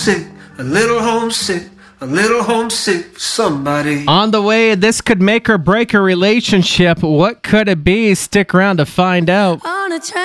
homesick, a little homesick, a little homesick for somebody. On the way, this could make or break a relationship. What could it be? Stick around to find out. On a train.